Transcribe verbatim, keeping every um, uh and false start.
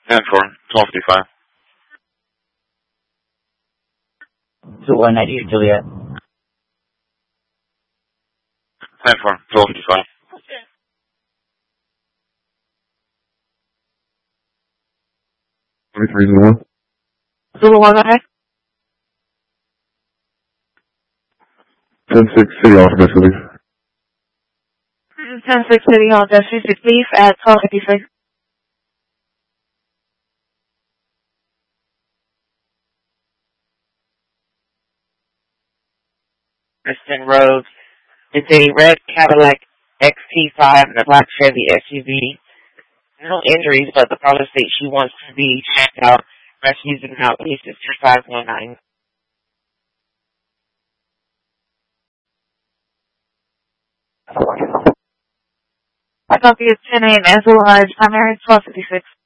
ten four, twelve fifty-five. two one ninety-eight, Juliet. ten four, twelve fifty-five. twenty-three Zulu. Zulu one, go ahead. ten six City Hall, Investigate. ten six City Hall, Investigate, leave at twelve fifty-six. Kristen Rhodes. It's a red Cadillac X T five and a black Chevy S U V. No injuries, but the caller states she wants to be checked out. Rescues and out. Case is two five one nine. I copy it's ten A M. Angela Large, primary twelve fifty-six.